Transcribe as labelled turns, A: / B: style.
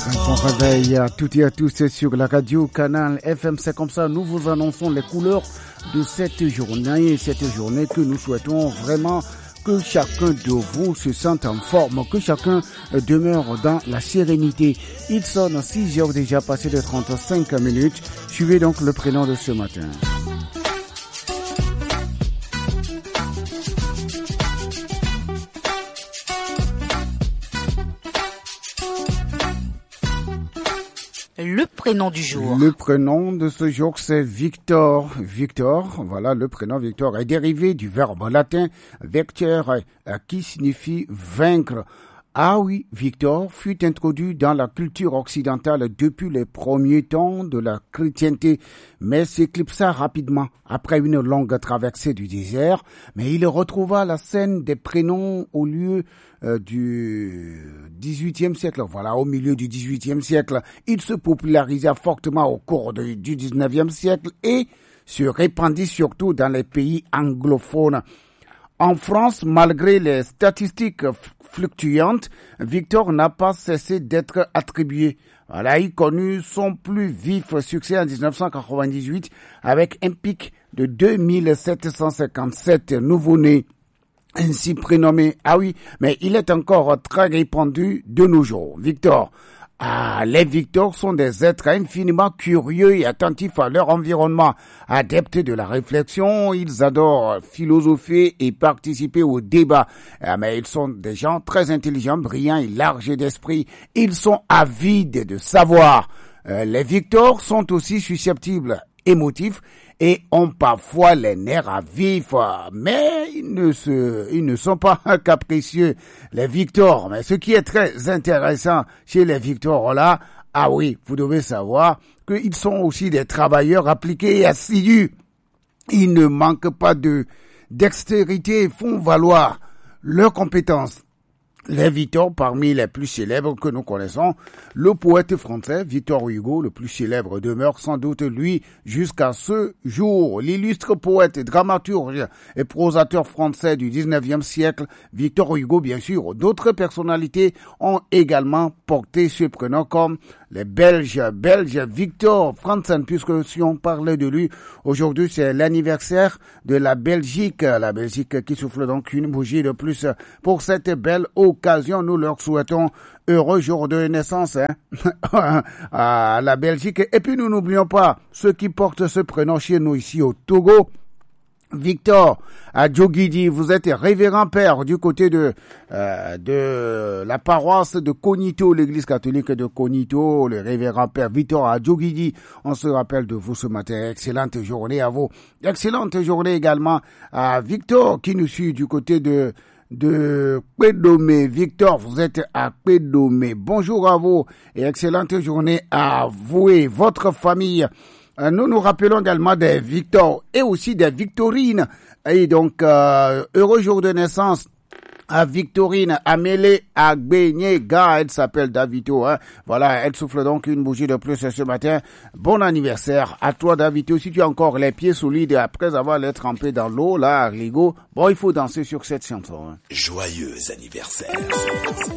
A: Bon réveil à toutes et à tous sur la radio Canal FM. C'est comme ça, nous vous annonçons les couleurs de cette journée que nous souhaitons vraiment que chacun de vous se sente en forme, que chacun demeure dans la sérénité. Il sonne 6 heures déjà passé de 35 minutes. Suivez donc le prénom de ce matin.
B: Le prénom du jour.
A: Le prénom de ce jour, c'est Victor. Victor, voilà, le prénom Victor est dérivé du verbe latin vector qui signifie vaincre. Ah oui, Victor fut introduit dans la culture occidentale depuis les premiers temps de la chrétienté, mais s'éclipsa rapidement après une longue traversée du désert. Mais il retrouva la scène des prénoms au lieu du XVIIIe siècle. Voilà, au milieu du XVIIIe siècle, il se popularisa fortement au cours du XIXe siècle et se répandit surtout dans les pays anglophones. En France, malgré les statistiques fluctuantes, Victor n'a pas cessé d'être attribué. Voilà, il connut son plus vif succès en 1998 avec un pic de 2757 nouveau-nés ainsi prénommés. Ah oui, mais il est encore très répandu de nos jours. Victor. Ah, les Victors sont des êtres infiniment curieux et attentifs à leur environnement. Adeptes de la réflexion, ils adorent philosopher et participer au débat. Mais ils sont des gens très intelligents, brillants et larges d'esprit. Ils sont avides de savoir. Les Victors sont aussi susceptibles, émotifs et ont parfois les nerfs à vif, mais ils ne sont pas capricieux, les Victors. Mais ce qui est très intéressant chez les Victors là, ah oui, vous devez savoir qu'ils sont aussi des travailleurs appliqués et assidus. Ils ne manquent pas de dextérité et font valoir leurs compétences. Les Victors, parmi les plus célèbres que nous connaissons, le poète français Victor Hugo, le plus célèbre, demeure sans doute lui jusqu'à ce jour. L'illustre poète, dramaturge et prosateur français du 19e siècle, Victor Hugo, bien sûr. D'autres personnalités ont également porté ce prénom comme les Belges Victor Franzen, puisque si on parlait de lui, aujourd'hui c'est l'anniversaire de la Belgique qui souffle donc une bougie de plus pour cette belle occasion. Nous leur souhaitons heureux jour de naissance à la Belgique. Et puis nous n'oublions pas ceux qui portent ce prénom chez nous ici au Togo. Victor Adjogidi, vous êtes révérend père du côté de la paroisse de Konito, l'église catholique de Konito, le révérend père Victor Adjogidi. On se rappelle de vous ce matin. Excellente journée à vous. Excellente journée également à Victor qui nous suit du côté de Pédomé. Victor, vous êtes à Pédomé. Bonjour à vous et excellente journée à vous et votre famille. Nous nous rappelons également des Victors et aussi des Victorines. Et donc, heureux jour de naissance à Victorine Amélie Agbenyega. Elle s'appelle Davito. Voilà, elle souffle donc une bougie de plus ce matin. Bon anniversaire à toi, Davito. Si tu as encore les pieds solides après avoir les trempés dans l'eau, là, Rigo, bon, il faut danser sur cette chanson.
C: Joyeux anniversaire.